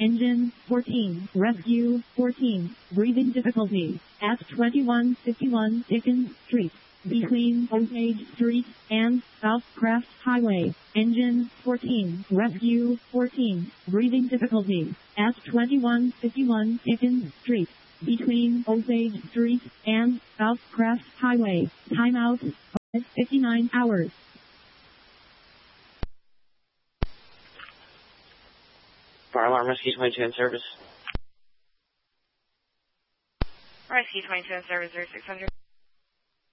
Engine 14. Rescue 14. Breathing difficulty at 2151 Dickens Street, between Osage Street and Southcraft Highway. Engine 14. Rescue 14. Breathing difficulty at 2151 Dickens Street, between Osage Street and Southcraft Highway. Timeout 59 hours. Fire alarm rescue 22 in service. Rescue 22 in service 0600.